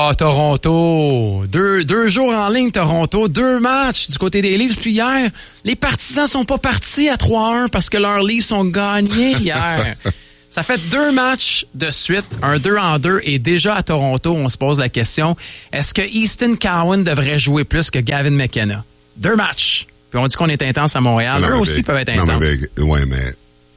Ah, Toronto. Deux jours en ligne, Toronto. 2 matchs du côté des Leafs. Puis hier, les partisans sont pas partis à 3-1 parce que leurs Leafs ont gagné hier. Ça fait 2 matchs de suite, un 2-2, et déjà à Toronto, on se pose la question, est-ce que Easton Cowan devrait jouer plus que Gavin McKenna? 2 matchs. Puis on dit qu'on est intense à Montréal. Eux aussi peuvent être intenses. Non, mais Big, ouais, mais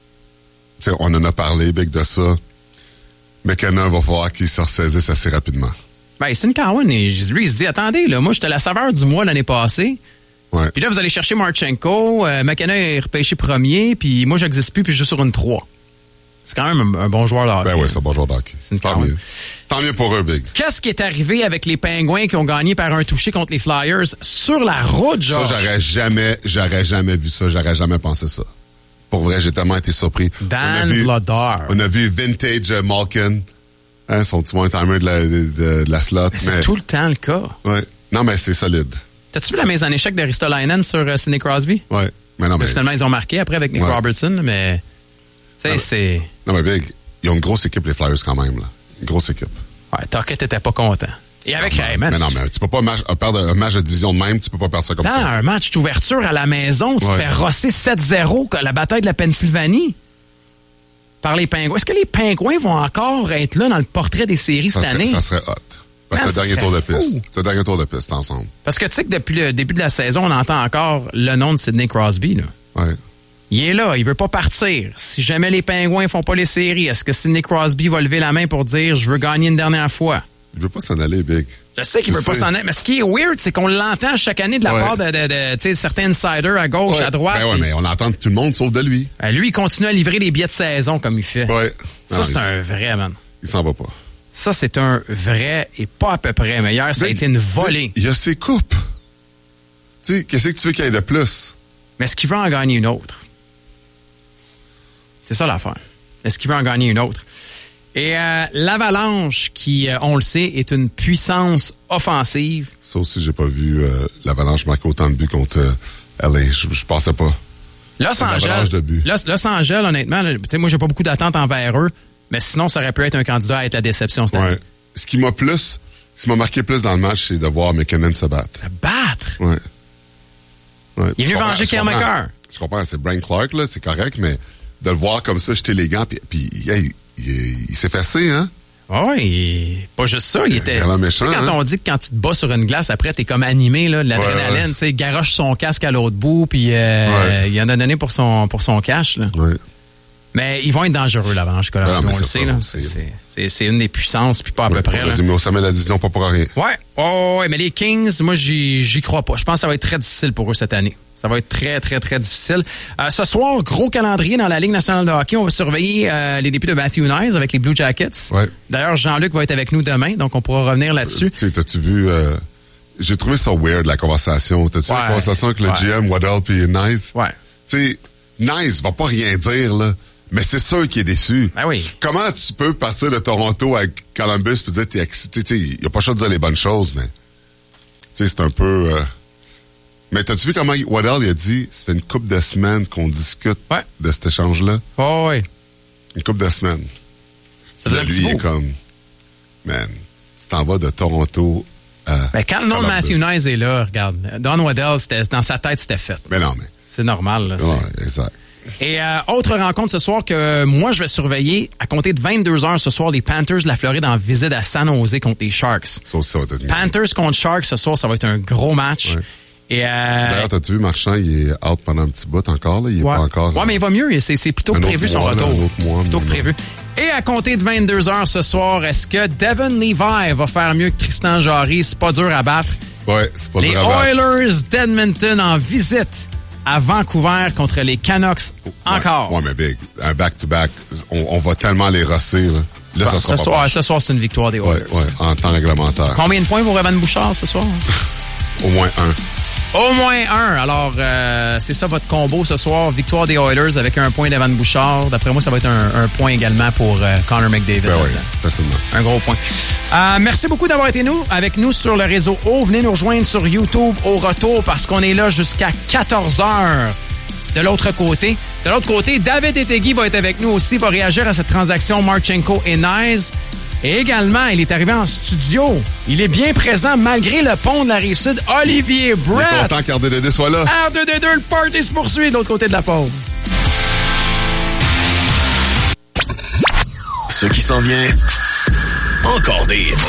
on en a parlé, Big, de ça. McKenna va falloir qu'il se ressaisisse assez rapidement. Ben, Easton Cowan, lui, il se dit, attendez, là, moi, j'étais la saveur du mois l'année passée. Ouais. Puis là, vous allez chercher Marchenko, McKenna est repêché premier, puis moi, j'existe plus, puis je joue sur une 3. C'est quand même un bon joueur de hockey. Ben oui, c'est un bon joueur de hockey. Tant mieux. Tant mieux pour eux, Big. Qu'est-ce qui est arrivé avec les Pingouins qui ont gagné par un touché contre les Flyers sur la route, genre? Ça, j'aurais jamais vu ça. J'aurais jamais pensé ça. Pour vrai, j'ai tellement été surpris. Dan Vladar. On a vu Vintage Malkin, son petit one-timer de la slot. Mais c'est tout le temps le cas. Ouais. Non, mais c'est solide. T'as-tu vu la mise en échec de Ristolainen sur Sidney Crosby? Ouais. Mais non, mais... Finalement, ils ont marqué après avec Nick Robertson, mais... c'est... Non, mais Big, ils ont une grosse équipe, les Flyers, quand même, là. Une grosse équipe. Ouais, Tuckett était pas content. Et avec Raymond. Mais non, mais tu peux pas perdre un match de division de même, tu peux pas perdre ça comme ça. Un match d'ouverture à la maison, tu te fais rosser 7-0 à la bataille de la Pennsylvanie par les Pingouins. Est-ce que les Pingouins vont encore être là dans le portrait des séries cette année? Ça serait hot. Parce que c'est le dernier tour de piste. C'est le dernier tour de piste ensemble. Parce que tu sais que depuis le début de la saison, on entend encore le nom de Sidney Crosby, là. Ouais. Il est là, il veut pas partir. Si jamais les Pingouins font pas les séries, est-ce que Sidney Crosby va lever la main pour dire « Je veux gagner une dernière fois ». Il veut pas s'en aller, Big. Je sais qu'il veut pas s'en aller, mais ce qui est weird, c'est qu'on l'entend chaque année de la part de certains insiders à gauche, à droite. Ben ouais, mais on l'entend de tout le monde, sauf de lui. Lui, il continue à livrer les billets de saison comme il fait. Ouais. Ça, c'est un vrai, man. Il s'en va pas. Ça, c'est un vrai et pas à peu près. Mais hier, ça a été une volée. Il y a ses coupes. Tu sais, qu'est-ce que tu veux qu'il y ait de plus? Mais est-ce qu'il veut en gagner une autre? C'est ça l'affaire. Est-ce qu'il veut en gagner une autre? Et l'Avalanche, qui, on le sait, est une puissance offensive. Ça aussi, j'ai pas vu l'Avalanche marquer autant de buts contre LA. Je pensais pas. Los Angeles, honnêtement, moi, j'ai pas beaucoup d'attentes envers eux, mais sinon, ça aurait pu être un candidat à être la déception cette année. Ce qui m'a marqué plus dans le match, c'est de voir McKinnon se battre. Se battre? Ouais. Il est venu venger Cale Makar. Je comprends, c'est Brian Clark, là, c'est correct, mais de le voir comme ça, jeter les gants, puis il s'est fessé, hein? Oui, pas juste ça. Il était. Méchant, quand on dit que quand tu te bats sur une glace, après, t'es comme animé, là, de l'adrénaline. Tu sais, il garoche son casque à l'autre bout, puis il en a donné pour son cash, là. Ouais. Mais ils vont être dangereux, l'Avalanche, Colorado, on le sait, là. C'est une des puissances, puis pas à peu près. Résumer au sommet de la division, pas pour rien. Ouais, mais les Kings, moi, j'y crois pas. Je pense que ça va être très difficile pour eux cette année. Ça va être très, très, très difficile. Ce soir, gros calendrier dans la Ligue nationale de hockey. On va surveiller les débuts de Matthew Knies avec les Blue Jackets. Ouais. D'ailleurs, Jean-Luc va être avec nous demain, donc on pourra revenir là-dessus. T'as-tu vu... j'ai trouvé ça weird, la conversation. T'as-tu vu la conversation avec le GM, Waddell puis Knies? Ouais. Tu sais, Knies va pas rien dire, là. Mais c'est sûr qu'il est déçu. Ben oui. Comment tu peux partir de Toronto à Columbus et dire que t'es excité? Il n'y a pas le choix de dire les bonnes choses, mais c'est un peu... Mais t'as-tu vu comment Waddell il a dit, ça fait une couple de semaines qu'on discute de cet échange-là? Oui. Une couple de semaines. Ça veut dire lui, il est comme, man, tu t'en vas de Toronto à quand le nom de Matthew Knies est là, regarde, Don Waddell, dans sa tête, c'était fait. Mais non, mais... C'est normal, là. Exact. Et autre rencontre ce soir que moi, je vais surveiller, à compter de 22h ce soir, les Panthers de la Floride en visite à San Jose contre les Sharks. Ça va être Panthers contre Sharks ce soir, ça va être un gros match. Ouais. Et d'ailleurs, t'as-tu vu, Marchand, il est out pendant un petit bout encore, là. Il est pas encore... Ouais, mais il va mieux. C'est plutôt prévu son retour. Plutôt prévu. Et à compter de 22h ce soir, est-ce que Devon Levi va faire mieux que Tristan Jarry? C'est pas dur à battre. Ouais, c'est pas dur à battre. Les Oilers d'Edmonton en visite à Vancouver contre les Canucks encore. Ouais, mais Big, un back-to-back, on va tellement les rosser, là. Là, ça sera pas ce soir, c'est une victoire des Oilers. Ouais, en temps réglementaire. Combien de points vaut Evan Bouchard ce soir? Au moins un. Au moins un. Alors, c'est ça votre combo ce soir. Victoire des Oilers avec un point d'Evan Bouchard. D'après moi, ça va être un point également pour Connor McDavid. Ben oui, facilement. Un gros point. Merci beaucoup d'avoir été avec nous sur le réseau O. Venez nous rejoindre sur YouTube au retour parce qu'on est là jusqu'à 14h. De l'autre côté. De l'autre côté, David Etegui va être avec nous aussi, va réagir à cette transaction Marchenko et Knies. Et également, il est arrivé en studio. Il est bien présent malgré le pont de la Rive-Sud. Olivier Brett. Il est content qu'R2D2 soit là. R2D2, le party se poursuit de l'autre côté de la pause. Ce qui s'en vient, encore des hits.